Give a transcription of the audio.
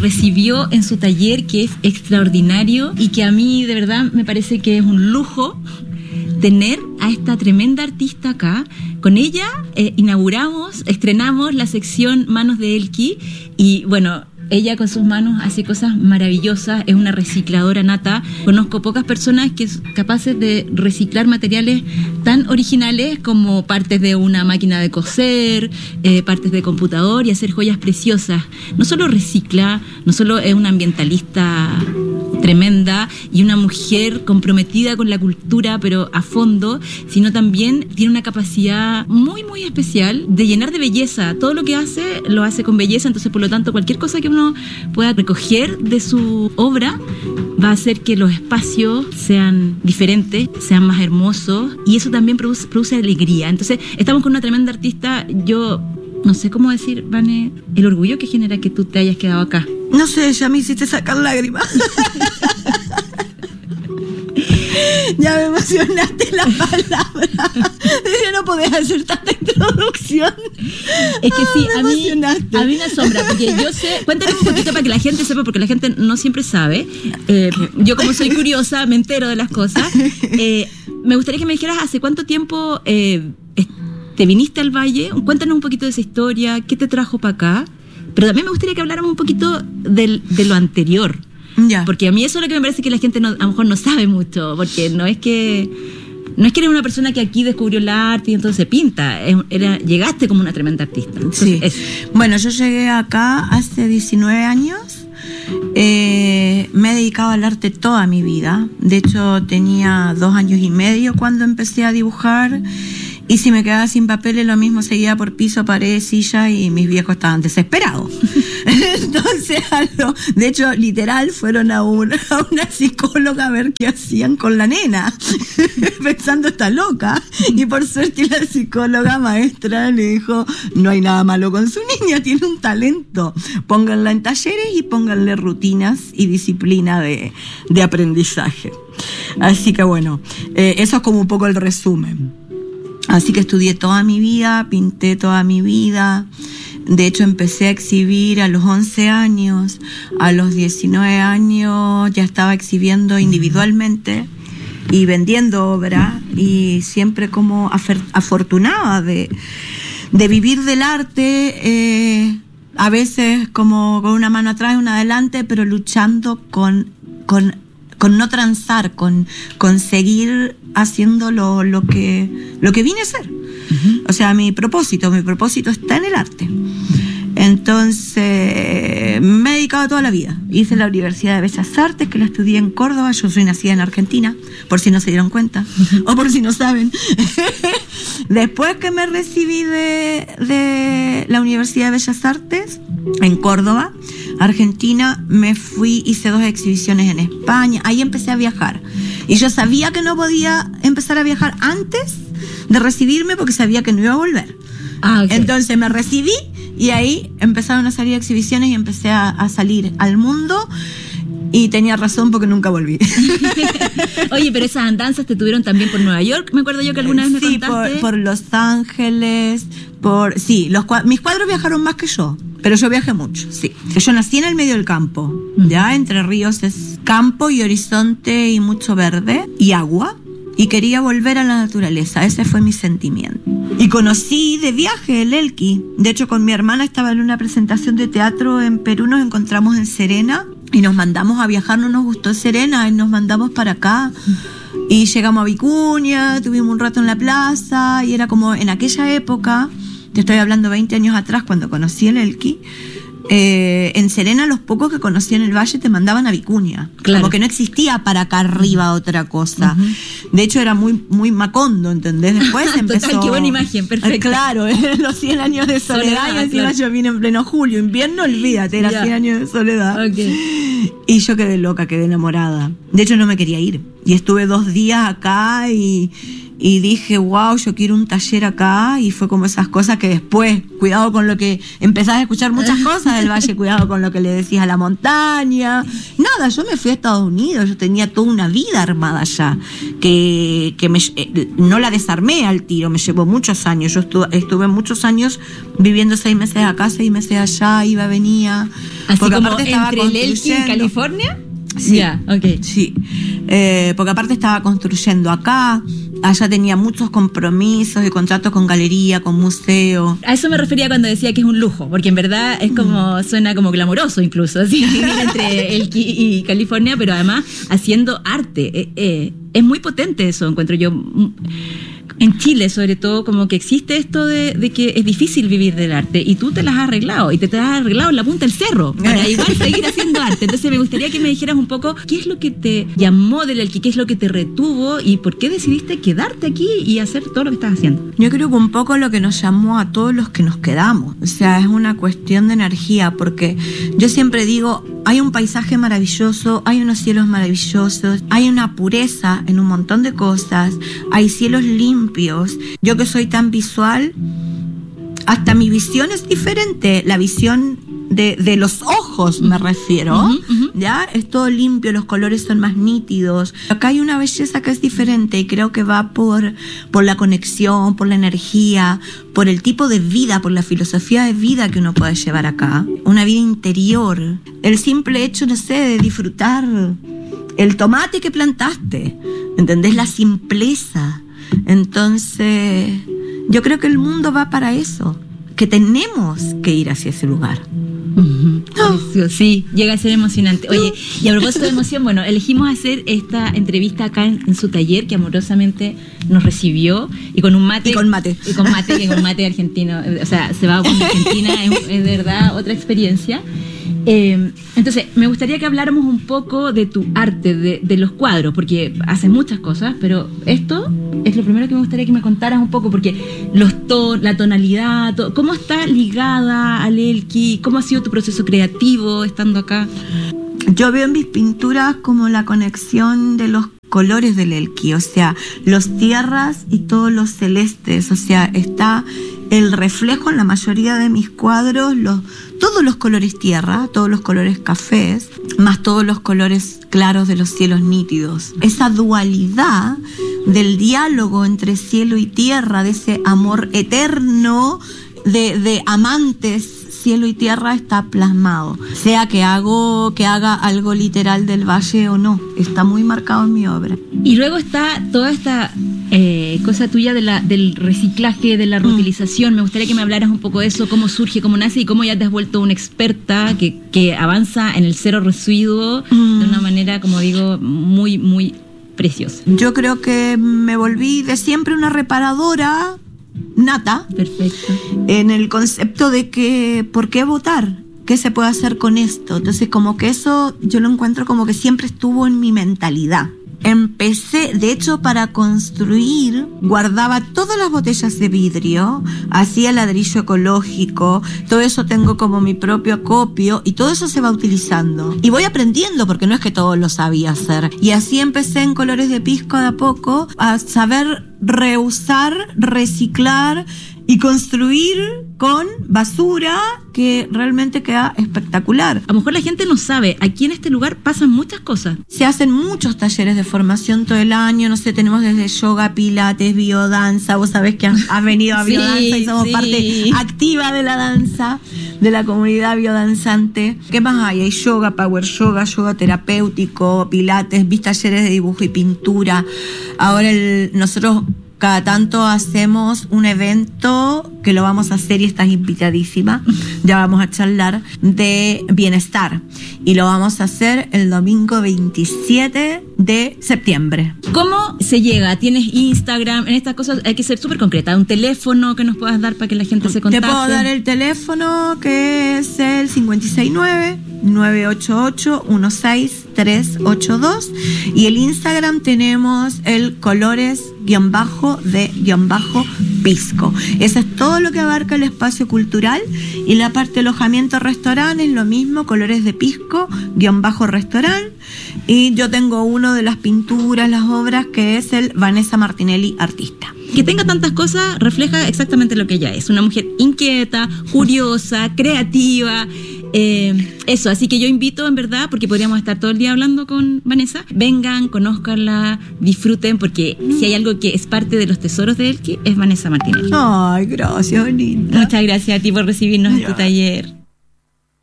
recibió en su taller, que es extraordinario y que a mí de verdad me parece que es un lujo tener a esta tremenda artista acá. Con ella estrenamos la sección Manos de Elki y bueno, ella con sus manos hace cosas maravillosas, es una recicladora nata. Conozco pocas personas que son capaces de reciclar materiales tan originales como partes de una máquina de coser, partes de computador y hacer joyas preciosas. No solo recicla, no solo es una ambientalista tremenda y una mujer comprometida con la cultura pero a fondo, sino también tiene una capacidad muy muy especial de llenar de belleza. Todo lo que hace lo hace con belleza, entonces por lo tanto cualquier cosa que uno pueda recoger de su obra va a hacer que los espacios sean diferentes, sean más hermosos y eso también produce alegría. Entonces estamos con una tremenda artista. Yo no sé cómo decir, Vane, el orgullo que genera que tú te hayas quedado acá. No sé, ya me hiciste sacar lágrimas. Ya me emocionaste la palabra. Yo no podía hacer tanta introducción. Es que sí, a mí me asombra, porque yo sé, cuéntame un poquito para que la gente sepa, porque la gente no siempre sabe. Yo como soy curiosa, me entero de las cosas. Me gustaría que me dijeras hace cuánto tiempo te viniste al Valle. Cuéntanos un poquito de esa historia, qué te trajo para acá. Pero también me gustaría que habláramos un poquito de lo anterior. Ya. Porque a mí eso es lo que me parece que la gente a lo mejor no sabe mucho, porque no es que eres una persona que aquí descubrió el arte y entonces pinta, llegaste como una tremenda artista. Entonces, sí. Bueno, yo llegué acá hace 19 años, me he dedicado al arte toda mi vida. De hecho tenía 2 años y medio cuando empecé a dibujar. Y si me quedaba sin papeles, lo mismo seguía por piso, pared, silla, y mis viejos estaban desesperados. Entonces, de hecho, literal, fueron a una psicóloga a ver qué hacían con la nena, pensando está loca. Y por suerte la psicóloga maestra le dijo, no hay nada malo con su niña, tiene un talento. Pónganla en talleres y pónganle rutinas y disciplina de aprendizaje. Así que bueno, eso es como un poco el resumen. Así que estudié toda mi vida, pinté toda mi vida. De hecho, empecé a exhibir a los 11 años. A los 19 años ya estaba exhibiendo individualmente y vendiendo obra. Y siempre como afortunada de vivir del arte. A veces como con una mano atrás y una adelante, pero luchando con no transar, con seguir haciendo lo que vine a hacer. Uh-huh. O sea, mi propósito está en el arte. Entonces, me he dedicado toda la vida. Hice la Universidad de Bellas Artes, que la estudié en Córdoba. Yo soy nacida en Argentina, por si no se dieron cuenta, o por si no saben. Después que me recibí de la Universidad de Bellas Artes, en Córdoba, Argentina, me fui, hice 2 exhibiciones en España. Ahí empecé a viajar. Y yo sabía que no podía empezar a viajar antes de recibirme porque sabía que no iba a volver. Okay. Entonces me recibí y ahí empezaron a salir exhibiciones y empecé a salir al mundo. Y tenía razón porque nunca volví. Oye, pero esas andanzas te tuvieron también por Nueva York. Me acuerdo yo que alguna vez me contaste. Sí, por Los Ángeles. Mis cuadros viajaron más que yo. Pero yo viajé mucho, sí. Yo nací en el medio del campo. Ya Entre Ríos es campo y horizonte y mucho verde y agua. Y quería volver a la naturaleza. Ese fue mi sentimiento. Y conocí de viaje el Elki. De hecho, con mi hermana estaba en una presentación de teatro en Perú. Nos encontramos en Serena y nos mandamos a viajar. No nos gustó Serena y nos mandamos para acá. Y llegamos a Vicuña, tuvimos un rato en la plaza. Y era como en aquella época, te estoy hablando 20 años atrás, cuando conocí el Elki. En Serena, los pocos que conocí en el Valle te mandaban a Vicuña. Claro. Como que no existía para acá arriba otra cosa. Uh-huh. De hecho, era muy, muy Macondo, ¿entendés? Después empezó... Total, qué buena imagen, perfecto. Claro, los 100 años de soledad. Y encima claro. Yo vine en pleno julio. Invierno, olvídate, era 100 años de soledad. Okay. Y yo quedé loca, quedé enamorada. De hecho, no me quería ir. Y estuve 2 días acá y dije, wow, yo quiero un taller acá. Y fue como esas cosas que después, cuidado con lo que empezás a escuchar muchas cosas del Valle, cuidado con lo que le decís a la montaña. Nada, yo me fui a Estados Unidos, yo tenía toda una vida armada allá, que no la desarmé al tiro, me llevó muchos años. Yo estuve muchos años viviendo 6 meses acá, 6 meses allá, iba, venía. Así porque como aparte estaba entre el Elqui y California. Sí, ya, okay. Sí, porque aparte estaba construyendo acá, allá tenía muchos compromisos y contratos con galería, con museo. A eso me refería cuando decía que es un lujo, porque en verdad es como, suena como glamoroso incluso, así, vivir entre Elqui y California, pero además haciendo arte. Es muy potente eso, encuentro yo. En Chile, sobre todo, como que existe esto de que es difícil vivir del arte y tú te las has arreglado y te has arreglado en la punta del cerro para igual seguir haciendo arte. Entonces me gustaría que me dijeras un poco qué es lo que te llamó del Elqui, qué es lo que te retuvo y por qué decidiste quedarte aquí y hacer todo lo que estás haciendo. Yo creo que un poco lo que nos llamó a todos los que nos quedamos, o sea, es una cuestión de energía, porque yo siempre digo, hay un paisaje maravilloso, hay unos cielos maravillosos, hay una pureza en un montón de cosas, hay cielos limpios. Yo que soy tan visual, hasta mi visión es diferente, la visión de los ojos me refiero, ¿ya? Es todo limpio, los colores son más nítidos. Acá hay una belleza que es diferente y creo que va por la conexión, por la energía, por el tipo de vida, por la filosofía de vida que uno puede llevar acá. Una vida interior. El simple hecho, no sé, de disfrutar el tomate que plantaste, ¿entendés? La simpleza. Entonces, yo creo que el mundo va para eso, que tenemos que ir hacia ese lugar. Sí, llega a ser emocionante. Oye, y a propósito de emoción, bueno, elegimos hacer esta entrevista acá en su taller, que amorosamente nos recibió, y con un mate. Y con mate argentino. O sea, se va con Argentina, es de verdad otra experiencia. Entonces, me gustaría que habláramos un poco de tu arte, de los cuadros, porque haces muchas cosas, pero esto es lo primero que me gustaría que me contaras un poco, porque la tonalidad, ¿cómo está ligada al Elqui? ¿Cómo ha sido tu proceso creativo estando acá? Yo veo en mis pinturas como la conexión de los colores del Elqui, o sea, los tierras y todos los celestes, o sea, está el reflejo en la mayoría de mis cuadros, todos los colores tierra, todos los colores cafés, más todos los colores claros de los cielos nítidos. Esa dualidad del diálogo entre cielo y tierra, de ese amor eterno de amantes, cielo y tierra, está plasmado. Sea que haga algo literal del valle o no, está muy marcado en mi obra. Y luego está toda esta cosa tuya del reciclaje, de la reutilización. Me gustaría que me hablaras un poco de eso, cómo surge, cómo nace y cómo ya te has vuelto una experta que avanza en el cero residuo de una manera, como digo, muy, muy preciosa. Yo creo que me volví de siempre una reparadora nata. Perfecto. En el concepto de que, ¿por qué votar? ¿Qué se puede hacer con esto? Entonces, como que eso yo lo encuentro como que siempre estuvo en mi mentalidad. Empecé, de hecho, para construir, guardaba todas las botellas de vidrio, hacía ladrillo ecológico, todo eso tengo como mi propio acopio y todo eso se va utilizando. Y voy aprendiendo porque no es que todo lo sabía hacer. Y así empecé en Colores de Pisco de a poco a saber reusar, reciclar y construir con basura que realmente queda espectacular. A lo mejor la gente no sabe, aquí en este lugar pasan muchas cosas. Se hacen muchos talleres de formación todo el año, no sé, tenemos desde yoga, pilates, biodanza, vos sabés que has venido a biodanza y somos parte activa de la danza, de la comunidad biodanzante. ¿Qué más hay? Hay yoga, power yoga, yoga terapéutico, pilates, talleres de dibujo y pintura. Ahora nosotros cada tanto hacemos un evento que lo vamos a hacer y estás invitadísima, ya vamos a charlar, de bienestar. Y lo vamos a hacer el domingo 27 de septiembre. ¿Cómo se llega? ¿Tienes Instagram? En estas cosas hay que ser súper concreta. ¿Un teléfono que nos puedas dar para que la gente se contacte? Te puedo dar el teléfono, que es el 569-988-16382. Y el Instagram tenemos el colores_de_pisco. Eso es todo lo que abarca el espacio cultural. Y la parte de alojamiento restaurante es lo mismo, Colores de Pisco_restaurante. Y yo tengo uno de las pinturas, las obras, que es el Vanessa Martinelli Artista. Que tenga tantas cosas refleja exactamente lo que ella es. Una mujer inquieta, curiosa, creativa. Eso, así que yo invito, en verdad, porque podríamos estar todo el día hablando con Vanessa, vengan, conózcanla, disfruten, porque si hay algo que es parte de los tesoros de Elqui, es Vanessa Martinelli. Ay, gracias, bonita. Muchas gracias a ti por recibirnos en tu taller.